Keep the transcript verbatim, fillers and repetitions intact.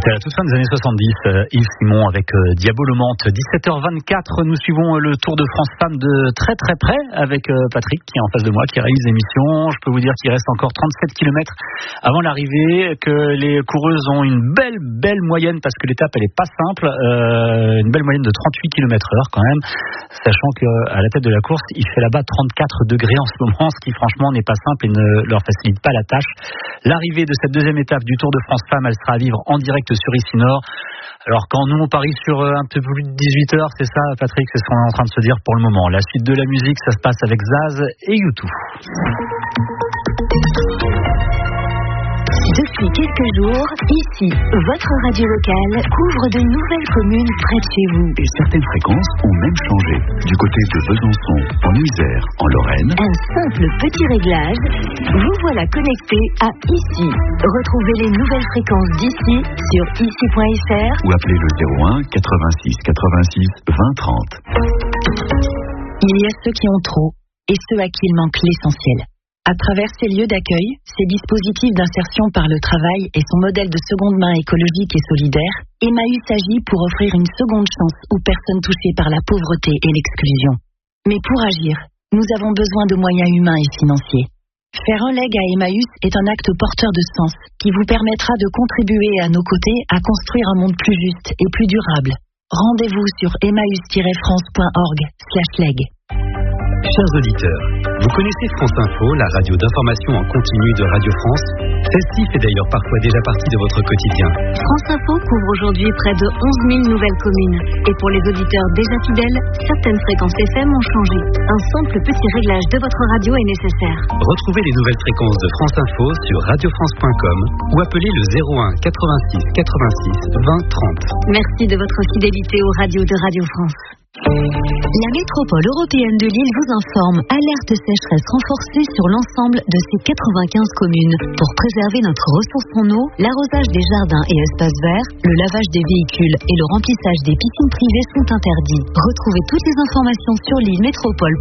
C'était à la toute fin des années soixante-dix, euh, Yves Simon avec euh, Diabolomante. dix-sept heures vingt-quatre, nous suivons le Tour de France Femmes de très très près avec euh, Patrick qui est en face de moi, qui réalise l'émission. Je peux vous dire qu'il reste encore trente-sept kilomètres avant l'arrivée, que les coureuses ont une belle belle moyenne parce que l'étape elle est pas simple, euh, une belle moyenne de trente-huit kilomètres heure quand même, sachant qu'à la tête de la course, il fait là-bas trente-quatre degrés en ce moment, ce qui franchement n'est pas simple et ne leur facilite pas la tâche. L'arrivée de cette deuxième étape du Tour de France Femmes, elle sera à vivre en direct sur Ici Nord. Alors quand nous on parie sur un peu plus de dix-huit heures, c'est ça Patrick, c'est ce qu'on est en train de se dire pour le moment. La suite de la musique, ça se passe avec Zaz et U deux. Depuis quelques jours, ici, votre radio locale couvre de nouvelles communes près de chez vous. Et certaines fréquences ont même changé. Du côté de Besançon, en Isère, en Lorraine. Un simple petit réglage, vous voilà connecté à Ici. Retrouvez les nouvelles fréquences d'ici sur ici point f r ou appelez le zéro un quatre-vingt-six quatre-vingt-six vingt trente. Il y a ceux qui ont trop et ceux à qui il manque l'essentiel. À travers ces lieux d'accueil, ces dispositifs d'insertion par le travail et son modèle de seconde main écologique et solidaire, Emmaüs agit pour offrir une seconde chance aux personnes touchées par la pauvreté et l'exclusion. Mais pour agir, nous avons besoin de moyens humains et financiers. Faire un leg à Emmaüs est un acte porteur de sens qui vous permettra de contribuer à nos côtés à construire un monde plus juste et plus durable. Rendez-vous sur emmaüs tiret france point org slash leg. Chers auditeurs, vous connaissez France Info, la radio d'information en continu de Radio France? Celle-ci fait d'ailleurs parfois déjà partie de votre quotidien. France Info couvre aujourd'hui près de onze mille nouvelles communes. Et pour les auditeurs déjà fidèles, certaines fréquences F M ont changé. Un simple petit réglage de votre radio est nécessaire. Retrouvez les nouvelles fréquences de France Info sur radio france point com ou appelez le zéro un quatre-vingt-six quatre-vingt-six vingt trente. Merci de votre fidélité aux radios de Radio France. La métropole européenne de Lille vous informe. Alerte sécheresse renforcée sur l'ensemble de ses quatre-vingt-quinze communes. Pour préserver notre ressource en eau, l'arrosage des jardins et espaces verts, le lavage des véhicules et le remplissage des piscines privées sont interdits. Retrouvez toutes les informations sur lille métropole